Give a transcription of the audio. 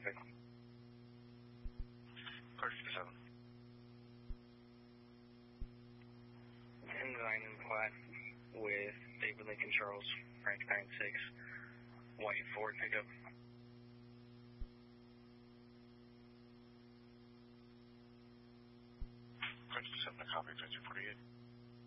traffic. Car 57. 10-9 in Platte with David Lincoln Charles, Branch Bank 6, white Ford pickup. Car 57, a copy, 2248.